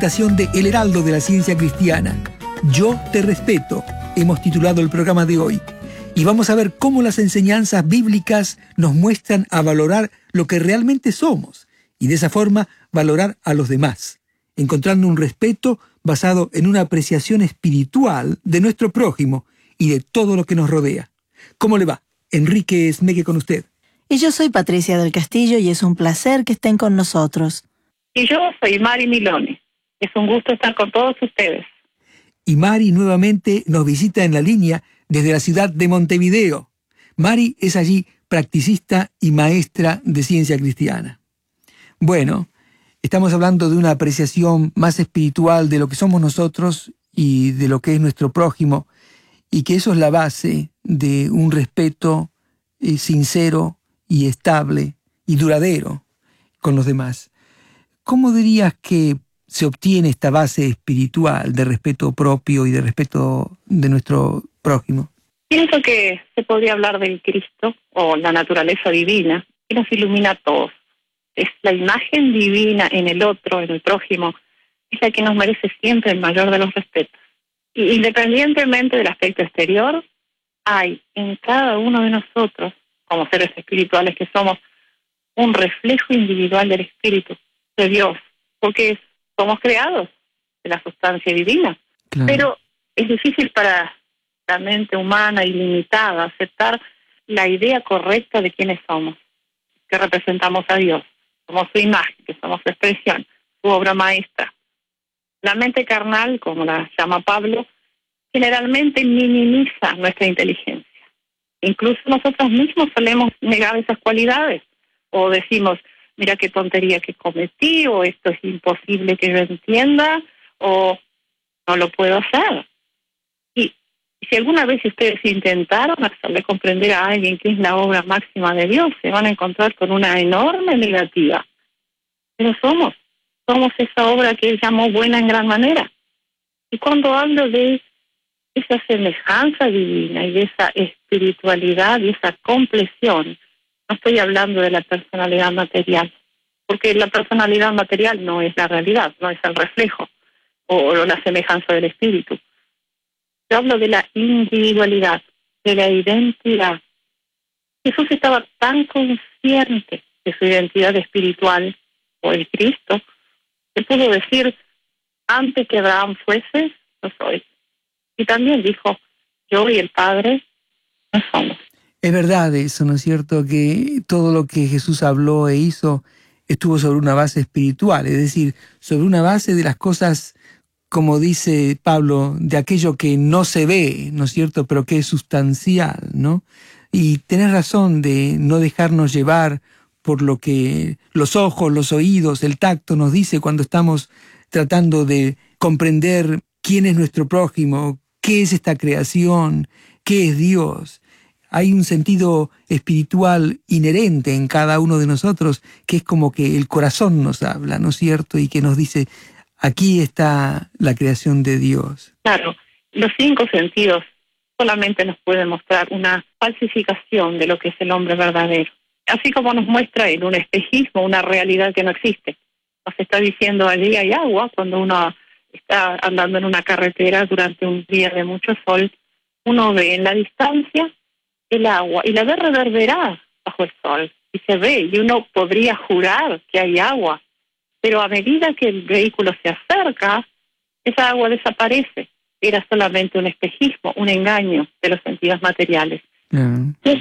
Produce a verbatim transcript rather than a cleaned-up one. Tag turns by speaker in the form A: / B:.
A: estación de El Heraldo de la Ciencia Cristiana. Yo te respeto, hemos titulado el programa de hoy. Y vamos a ver cómo las enseñanzas bíblicas nos muestran a valorar lo que realmente somos y de esa forma valorar a los demás, encontrando un respeto basado en una apreciación espiritual de nuestro prójimo y de todo lo que nos rodea. ¿Cómo le va? Enrique Esmeque con usted.
B: Y yo soy Patricia del Castillo y es un placer que estén con nosotros.
C: Y yo soy Mari Milone. Es un gusto estar con todos ustedes.
A: Y Mari nuevamente nos visita en la línea desde la ciudad de Montevideo. Mari es allí practicista y maestra de ciencia cristiana. Bueno, estamos hablando de una apreciación más espiritual de lo que somos nosotros y de lo que es nuestro prójimo, y que eso es la base de un respeto eh, sincero y estable y duradero con los demás. ¿Cómo dirías que se obtiene esta base espiritual de respeto propio y de respeto de nuestro prójimo?
C: Pienso que se podría hablar del Cristo o la naturaleza divina que nos ilumina a todos. Es la imagen divina en el otro, en el prójimo, es la que nos merece siempre el mayor de los respetos. Y independientemente del aspecto exterior, hay en cada uno de nosotros, como seres espirituales que somos, un reflejo individual del Espíritu de Dios, porque somos creados de la sustancia divina. Claro. Pero es difícil para la mente humana ilimitada aceptar la idea correcta de quiénes somos, que representamos a Dios, somos su imagen, que somos su expresión, su obra maestra. La mente carnal, como la llama Pablo, generalmente minimiza nuestra inteligencia. Incluso nosotros mismos solemos negar esas cualidades, o decimos, mira qué tontería que cometí, o esto es imposible que yo entienda, o no lo puedo hacer. Y si alguna vez ustedes intentaron hacerle comprender a alguien que es la obra máxima de Dios, se van a encontrar con una enorme negativa. Pero somos, somos esa obra que Él llamó buena en gran manera. Y cuando hablo de esa semejanza divina y de esa espiritualidad y esa compleción, no estoy hablando de la personalidad material, porque la personalidad material no es la realidad, no es el reflejo o la semejanza del espíritu. Yo hablo de la individualidad, de la identidad. Jesús estaba tan consciente de su identidad espiritual, o el Cristo, que pudo decir, antes que Abraham fuese, yo soy. Y también dijo, yo y el Padre no somos.
A: Es verdad eso, ¿no es cierto? Que todo lo que Jesús habló e hizo estuvo sobre una base espiritual, es decir, sobre una base de las cosas, como dice Pablo, de aquello que no se ve, ¿no es cierto?, pero que es sustancial, ¿no? Y tenés razón de no dejarnos llevar por lo que los ojos, los oídos, el tacto nos dice cuando estamos tratando de comprender quién es nuestro prójimo, qué es esta creación, qué es Dios. Hay un sentido espiritual inherente en cada uno de nosotros, que es como que el corazón nos habla, ¿no es cierto? Y que nos dice, aquí está la creación de Dios.
C: Claro, los cinco sentidos solamente nos pueden mostrar una falsificación de lo que es el hombre verdadero. Así como nos muestra en un espejismo una realidad que no existe. Nos está diciendo, allí hay agua, cuando uno está andando en una carretera durante un día de mucho sol, uno ve en la distancia el agua y la ve reverberar bajo el sol y se ve, y uno podría jurar que hay agua, pero a medida que el vehículo se acerca, esa agua desaparece. Era solamente un espejismo, un engaño de los sentidos materiales.
A: Mm.